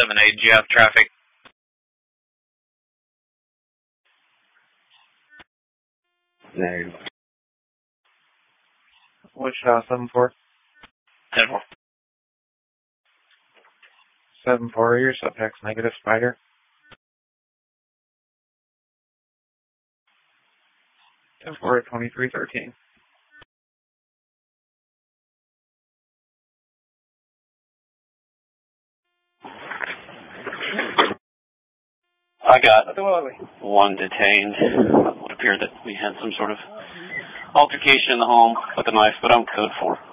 eliminate GF traffic. There you go. Wichita 7-4. 10-4. 7-4, your subject's negative, Spider. Ten 4 2313. I got one detained. It would appear that we had some sort of altercation in the home with a knife, but I'm code 4.